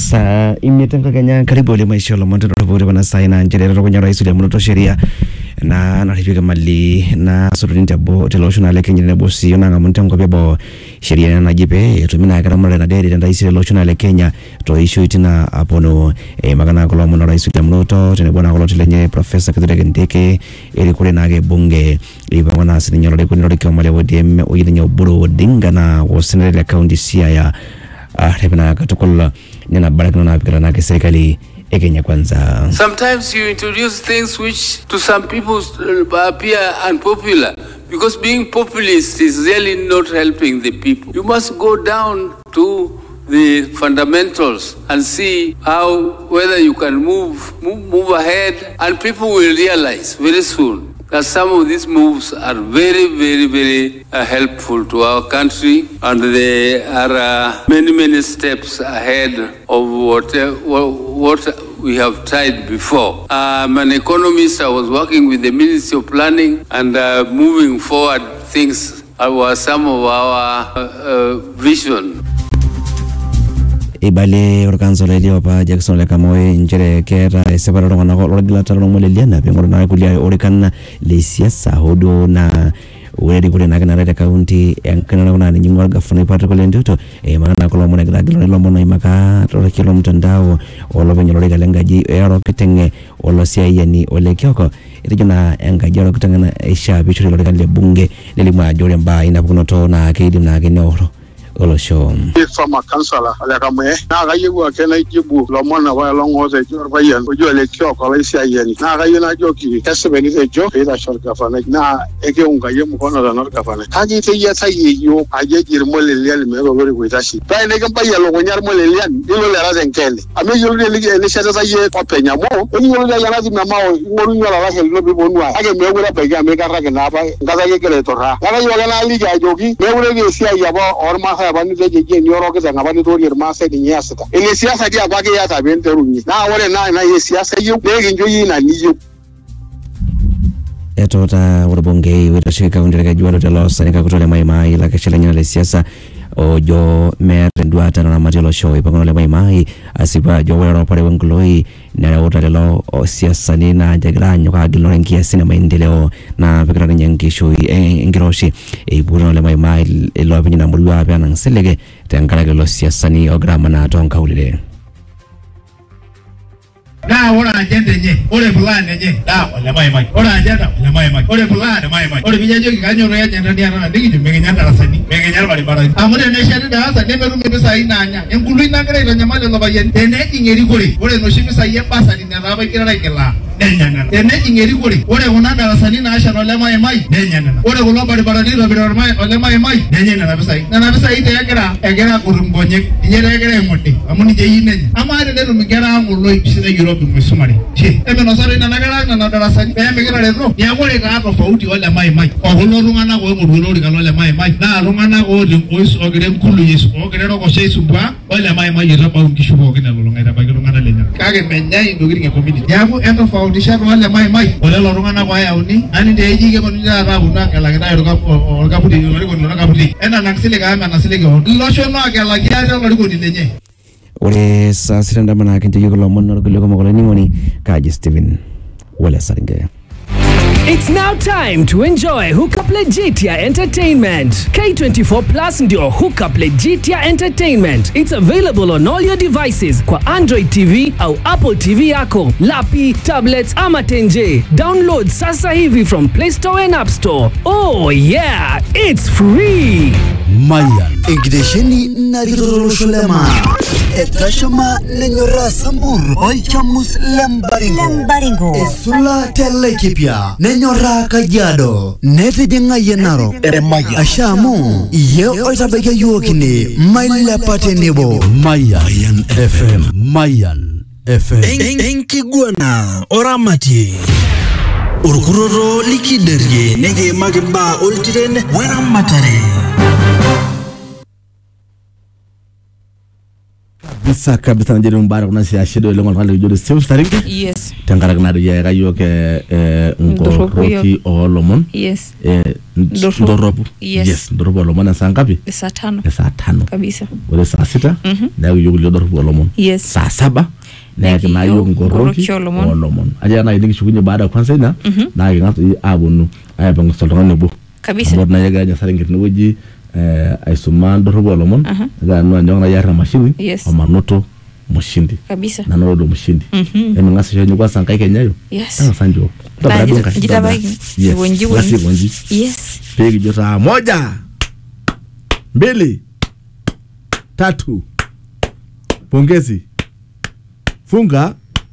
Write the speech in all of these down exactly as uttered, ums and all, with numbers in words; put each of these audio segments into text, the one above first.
Sa imetenga Kenya karibu ile maisha ya Monte Robo bana saina njere ro kwenye rais William Ruto sheria na analifika mali na suluhinja bo television ale Kenya ne bosi yona ngamunte ngobe bo sheria na jipe tumina kara mara na deri rais television ale Kenya to issue itina apono e magana ko mo rais William Ruto tene bona ko lenye professor Kithure Kindiki ili kule nage bunge ibana sinyoro le kuniro ke male wodem oyinyo buru dinga na wosenele county sia ya ahebna katukola nina baraka na apikira na serikali ya Kenya Kwanza. Sometimes you introduce things which to some people appear unpopular because being populist is really not helping the people. You must go down to the fundamentals and see how whether you can move move, move ahead, and people will realize very soon that some of these moves are very, very, very uh, helpful to our country, and they are uh, many, many steps ahead of what, uh, what we have tried before. I'm an economist. I was working with the Ministry of Planning, and uh, moving forward things were some of our uh, uh, vision. Ibale organzo le liopa Jackson le kamoe njere kera separa ronga na orgila talo mo le liana pe ngoro na kulia orikan le siasa hodo na wedi kule na kana county yankana na ni ngorga fune patra kule ndoto e maana ko mo ne gragilo lo mo na imaka to kilo mtandao olo benyo le galengaji ero kitenge olo sia yani ole kyoko irijuna engaji ero kitanga isha bichuri lo le bunge le mwa jore mba ina kunoto na kidi na genoro Olosho. Former councillor Alakamwe na gayewa kena ijibu lomona wa longoze jorbayan ojo le kyo ko le sia yeni na gayena joki kasebe ni jo ida shorka fana na ege unga yemu kono da norka fana kaji te ya sai yo aje jirmo le le me go gori witashi ba ne ga bayya lo nyar mo le le dilo le razen kele ame yo le le ne shata sai ye papenya mo oni yo le ya razi na mawo ngoru nyola la hel no bi bonwa age me wura ba ga me ga raga na ba ngaza ye kele to ha ga yo ga na liga joki me wura ge sia ya ba orma bani leje je nyoro ke zanga bani tori ma sai din yasa ta ile siyasa dia ba ke ya ta ben terunyi na wale na na ye siyasa yu ne ginjo yi na niyo etota urubonge wetashika undira jualo telo sanika kutole mai mai la keshelenya le siasa ojo mer duata na matelo show ipango le mai mai asipa jo wero pare wengloi na utalelo siasa ni na jagranyo ka gilo ngia sina maendeleo na fikra nyangi show engiroshi e buno le mai mai elo abinyina mulwa abya na selege tangala gelo siasa ni ograma na tonka ulile na ora agenda nye ore plan nye da ole mai mai ora agenda ole mai mai ore plan mai mai ore bijajo kikanyo ro agenda dia na ndigi mengenya darasani mengenya bali bara amure ne shari da sa ne meru me sai nanya engulu ina gare ro nyamale lo bayen ene ingeri kuri ore no shimi sai yamba ni na raba kira kila nenyana ene ingeri kuri ore una darasani na asha ole mai mai nenyana ore ulo bali bara ni ro biro mai ole mai mai nenyana na sai na na sai te agera agera kurumgonye nyere agera ngote amuni je yine amare ne ro migera ngulo ibisira Europe musumari che ebe no sare na nagara na darasani be migera retro ya gore ka tofauti ole mai mai ogulo rungana go murulo ri kalo ole mai mai na rungana go le ois ogere mkulu yesu ogere ro ko shesu bwa ole mai mai yero ba ngishu go kina lo ngaida ba rungana lenya kage menya indogiri nge community ya go endo foundation ole mai mai ole lo rungana go ya uni ani de yige ko nda rabu na kala ga ro ka o ka budi lo ko no ka budi ena naksile ga ma nasile go lo shono akala ga ya lo ko lenye ore sa siranda mana kinte yugo lo monno ko ko ni ngoni kaji Steven wala saringe. It's now time to enjoy Hookup Legitia Entertainment. K twenty-four Plus ndio Hookup Legitia Entertainment. It's available on all your devices kwa Android T V au Apple T V yako, lapi, tablets ama tenje. Download sasa hivi from Play Store and App Store. Oh yeah, it's free. Mayan Ingdesheni Narirolosholema Etashama Nenyora Sambur Oichamus Lembaringo Lembaringo Esula Telekipia Nenyora Kajado Nete Jenga Yenaro Eremaya Ashamu Ye Oitabeke Yuokini Maila Patenebo Mayan F M Mayan F M Enkiguana Oramati Urukuroro Likiderie Nege Magimba Ultiren Weramatare kabisa kabisa na jeri mbara kuna siya shido ile ngol kale jodi sim staringe yes tangarak na ya kayo ke eh ngo roki olomon yes eh ndoropu yes, yes ndoropu olomon saa ngapi saa tano saa tano kabisa wala saa sita na yugo ndoropu olomon yes saa saba na na yugo ngoroki olomon aja na idingi shukunye baada kwanza ina na ngati abunu aya bango soltone bo kabisa bodna yaga nya saringe ngoji eh aisuma ndoropu olomon ga no nyonga yara mashini yes. amanoto mushindi kabisa na nodo mushindi mhm emi ngasi chenye kwa sankai kenyayo yes ah sanjo tabadunga jitabaki wonji wonji wonji yes pegi jota moja mbili tatu pongezi funga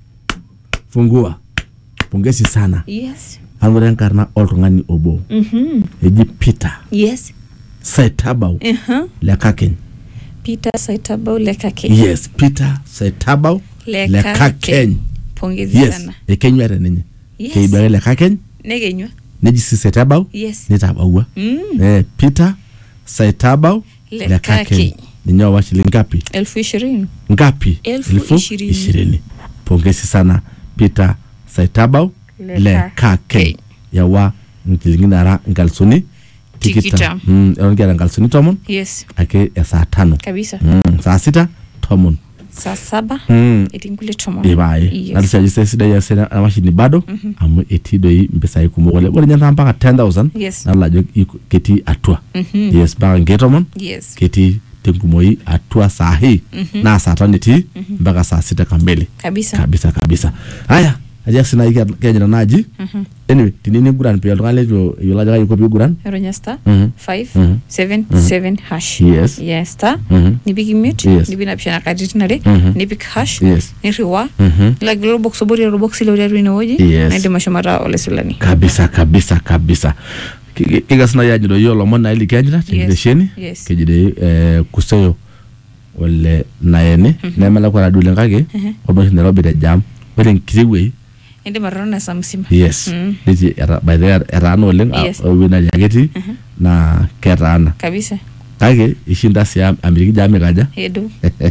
fungua pongezi sana yes angore karna oltungani obo mhm eji Peter yes Saitabau mhm lekaken Peter Saitabau lekaken yes Peter Saitabau lekaken pongezi yes. sana ekenywere ninyi yes keibere lekaken negenywa neji Saitabau yes nitabaua mm. eh Peter Saitabau lekaken ninyo wa shilingi ngapi elfu ishirini ngapi elfu ishirini pongezi sana Peter Saitabau lekaken yawa ngilinginara ngalsoni tikita mm ongera ngalsoni tomon yes ake ya saa tano kabisa mm saa sita tomon saa saba mm etingule tomon ibaye yes. alisa jise sida ya sena amashini bado mm -hmm. amu etido yi mpesa ikumugole wala nyanta mpaka ten thousand yes. nala jo keti atua mm -hmm. yes banga ngetomon yes keti tengumoyi atua sahi mm -hmm. na saa tano ti mm -hmm. mpaka saa sita kamili kabisa kabisa kabisa haya aja sina iki kenya naji mhm anyway tinini guran pe yolale jo yola jaga yuko bi guran Ronyasta Mhm. five Mhm. seven seven hash Yes. yes star Mhm. nibigi mute Yes. nibina pishana kaditi nare Mhm. nibig hash Yes. niriwa Mhm. la glo box obori ro box ile uri no oji Yes. na ndimo shomara ole sulani kabisa kabisa kabisa kiga sina ya nyido yolo mona ili kenjira televisheni Yes. kejide eh kusayo wale naene na mala kwa dule ngage obo ni robi de jam wele nkiriwe ende marona samsima yes Mm. diji era by the era no len Yes. wina jageti na ketana kabisa kage ishinda siya ameriki jame kaja edo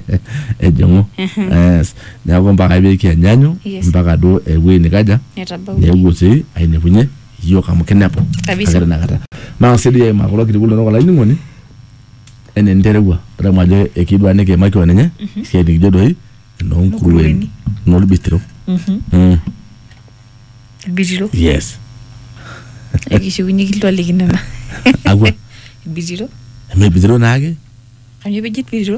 ejongo yes nyako mpaka ibe kenyanyo Yes. mpaka do ewe ni kaja netabau yegusi ainepunye yo kamukenepo Kabisa. agera nakata ma sidi ya makolo kitikulo no kala ngoni ene nderewa ramaje ekidwa neke makyo nenye siedi jodo no nkuruweni no libitiro mhm mm bijiro yes egishu ni kilwa ligina agwa bijiro me bitiro nage kanyo bijit bijiro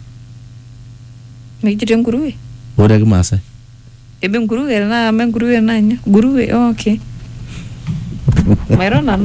me jite nguruwe ore ke masa ebe nguruwe na me nguruwe na nya nguruwe oh, okay Mayroon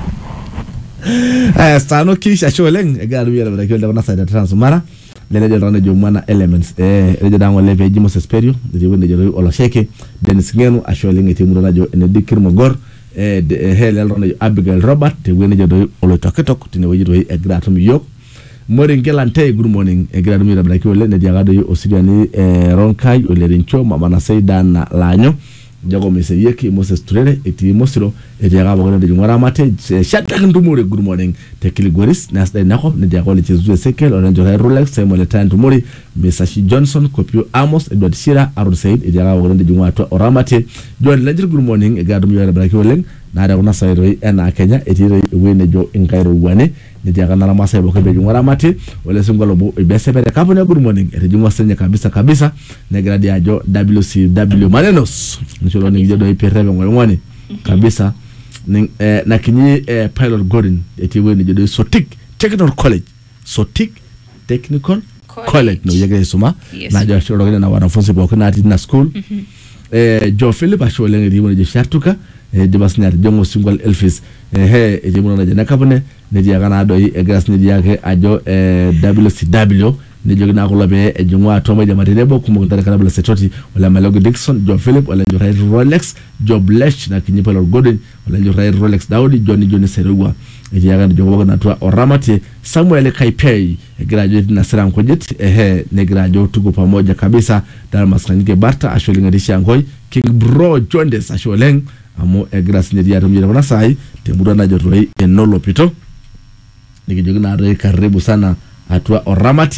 eh stano kisha sholeng egaru yera bada kyolda na side transmara lele de ronde jomana elements eh reje dango leve jimo sesperio de wende joro olo sheke Dennis Ngenu asholeng eti mudona jo ene dikir mogor eh de helel ronde Abigail Robert te wende joro olo toketok tine wajiro e gratum yok Morning Gelante, good morning. E gradu mi da bada kyolda ne diagado yo osidiani eh ronkai ole rincho mama na saida na lanyo jago mese yeki Moses Turere eti mosiro eti yaga bagona de ngora mate shatak ndumure good morning tekili goris nasda nako ne jago le chezu sekel orange Rolex Samuel Tan Tumuri Mesashi Johnson Kopio Amos Edward Shira Arun Said eti yaga bagona de ngwa to oramate John Ledger good morning e gadu mi yara braki olen na da kuna sayro ena Kenya eti wene jo inkairo wane ne jaga na ramasa boka be ngora mate wala sungalo bo besepere kapone good morning eti jumwa senya kabisa kabisa ne gradi ajo W C W Manenos ncholo ni jodo iperebe ngwani kabisa ni eh, na kinyi eh, Pilot Gordon eti we ni jodo Sotik Technical College Sotik Technical College, College. No yega isuma Yes. na jo shoro na wanafunzi boko na ati na school Mhm. eh Jo Philip ashole ngi mo je shartuka eh de basnyar jongo single Elvis eh he eti mo na je nakabone ne je kana do e gas ni yake ajo eh W C W ne jogi na ko lobe e jungwa to ma jamate ne bokku mo dara kana bla setoti wala Malogo Dixon Jo Philip wala jo Rolex Jo Blesh na kinyi Pilot Gordon wala jo Rolex Daudi Johnny Johnny Serugwa e yaga jo bogo na to oramati Samuel Kaipei e graduate na Sram Kojet ehe ne graduate tuko pamoja kabisa Dalmas Kanyike Barta asholinga disha ngoi King Bro Jondes asholeng amo e grass ne diato mjira na sai tembudo na jotoi enolo pito nikijogi na re karibu sana atua oramati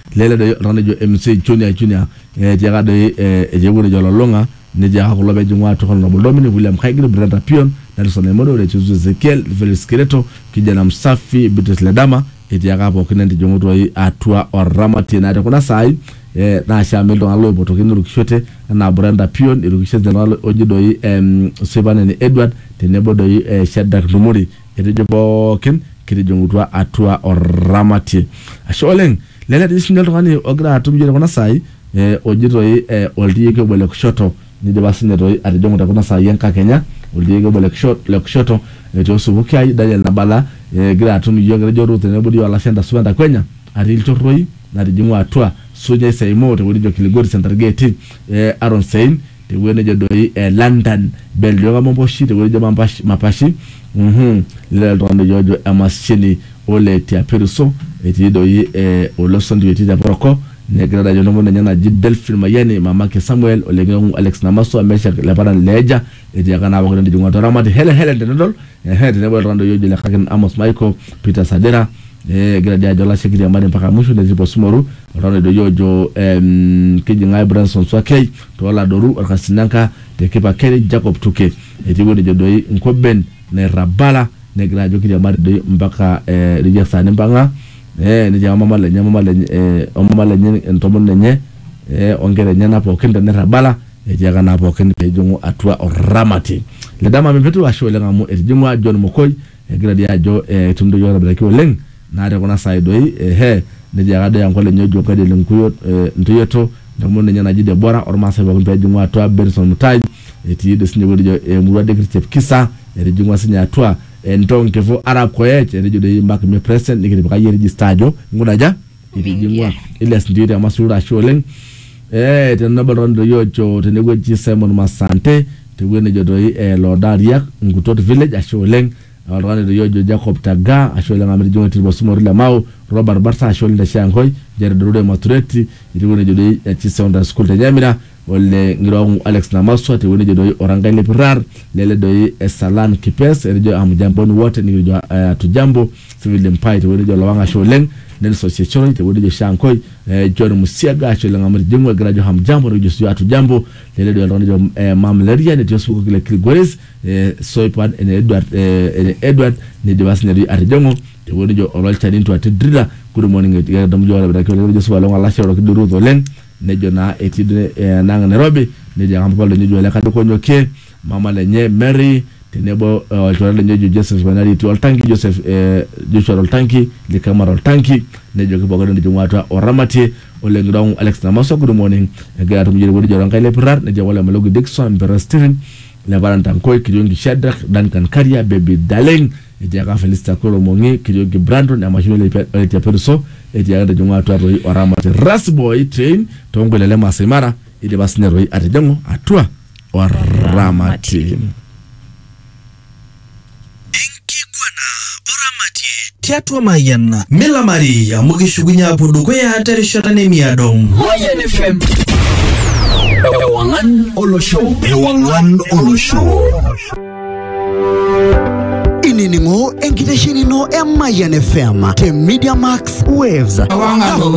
lele do rana jo M C Junior Junior e jaga do e jegure jolo longa ne jaga ko lobe jungwa to kono bo domini William Khaigri Brenda Pion Nelson Modo le chuzu Ezekiel Felix Kireto kijana msafi Bitus Ledama e jaga bo kinende jongoto yi atua Oramati na kuna sai e na shamil don alo boto kinu kishote na Brenda Pion irukishe general ojido yi em Sebane ni Edward tenebo do yi e Shadrack Lumuri e jobo ken kiri jongoto atua Oramati asholeng lele disindel ngani ogra atumjere kuna sai e ojito yi e oldiye bole kushoto ni de basine do ati jongoto kuna sai yanka Kenya oldiye bole kushoto le kushoto e to subuki ay Daniel Nabala e gra atum yogre joru tenebo di wala senda suenda Kenya ari torroi na di jingwa atua soje sai mo te wodi jokili gori center gate e Aaron Sein te wene je do yi e London bel yoga mo boshi te wodi jama mapashi mapashi mhm le donde jojo amashini ole tia peruso eti do yi e oloson di eti da proko ne grada jono mo nyana jiddel film yani mama ke Samuel ole ngi Alex Namaso amesha la paran leja eti yakana ba ko ndi jungwa Oramati hele hele de dol e hede ne bo rando yojo le kaken Amos Michael Peter Sadera e grada jola sekiri amane mpaka musho de tipo sumoru rando do yojo em kijinga Branson Swakei to wala doru orkasinanka te kepa Kelly Jacob Tuke eti woni jodo yi nkoben ne Rabala ne grada jokiri amane do mpaka e rija sane mbanga eh ni jama mama le nyama mama le eh o mama le nyen entomon ne nye eh ongere nyana po kenda ne Rabala e jaga na po kenda pe jongo atua Oramati le dama me petu asho le ngamu e jingwa John Mokoy e grade ya jo e tundo yo rabla ki oleng na de kona saido yi e he ne jaga de yankole nyojo kade le nkuyo ntiyeto ndamon ne nyana jide bora orma sa ba pe jingwa atua Benson Mutai e ti de sinye wodi jo e muwa de Christophe Kisa e jingwa sinya atua enton ke fo arab ko e re jude mbak me president ni ke ba yeri stadio nguna ja iri jingwa iles ndide masura sholen e te no balon do yocho te nego ji Simon Masante te wene jodo e lo daria ngutot village a sholen alwane do yojo Jacob Taga a sholen amri jonga tibo sumori la mau Robert Barsa a sholen de Shanghai jere do de Matureti iri wene jodo e ci secondary school de Nyamira wole ngiro Alex Namaso te woni jodo oranga le pirar lele do Salan Kipes erjo am jambon wote ni jo to jambo civil empire te woni jo lawanga sholen nen association te woni jo Shankoy John Musiaga sholen amri jingwa grajo ham jambo jo su atu jambo lele do ron jo mamleria ne to suko le Grigores soipan en Edward en Edward ni de wasneri arjongo te woni jo orol chanin to atidrida good morning e dam jo wala ko jo su wala la shoro ko do ro len ne jona etide nanga Nairobi ne janga palo nyojo le kadu ko nyoke mama le nye Mary tenebo altore le nyojo Joseph Banari to Oltanki Joseph Joshua Oltanki le Kamara Oltanki ne jogo bogo ne jongwa to Oramati ole ngdong Alex Namaso good morning e gaatu mjiri wodi joron kay le pirar ne jawala malogo Dixon Beresteven le Valentin Koy kijongi Shadrack Duncan Karia Baby Daleng e jaga Felista Koro Mongi kijongi Brandon amashino le te perso e jaga jongwa to Oramati Rasboy train to ngolele masemara ile basnero atijango atua Oramati Tiatua Mayana Mela Maria mugishugunya puduko ya tarishata ne miadong Mayan F M Ewangan Olo Show Ewangan Olo Show Iningo enkitesheni no Mayan F M te Media Max Waves Ewangan